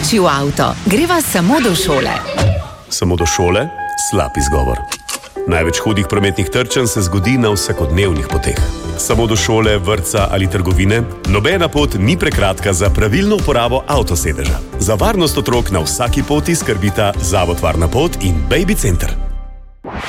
skoči v avto, greva samo do šole. Samo do šole? Slab izgovor. Največ hudih prometnih trčenj se zgodi na vsakodnevnih poteh. Samo do šole, vrtca ali trgovine? Nobena pot ni prekratka za pravilno uporabo avtosedeža. Za varnost otrok na vsaki poti skrbita Zavod Varna pot in Baby Center.